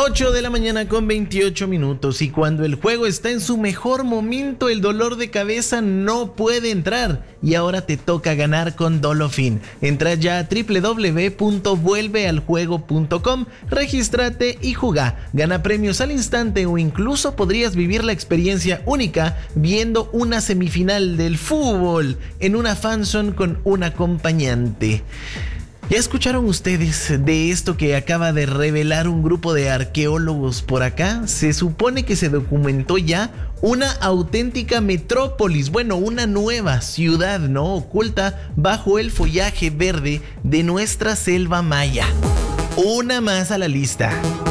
8 de la mañana con 28 minutos y cuando el juego está en su mejor momento el dolor de cabeza no puede entrar y ahora te toca ganar con Dolofin. Entra ya a www.vuelvealjuego.com, regístrate y jugá. Gana premios al instante o incluso podrías vivir la experiencia única viendo una semifinal del fútbol en una fanzone con un acompañante. ¿Ya escucharon ustedes de esto que acaba de revelar un grupo de arqueólogos por acá? Se supone que se documentó ya una auténtica metrópolis, bueno, una nueva ciudad, ¿no? Oculta bajo el follaje verde de nuestra selva maya. Una más a la lista.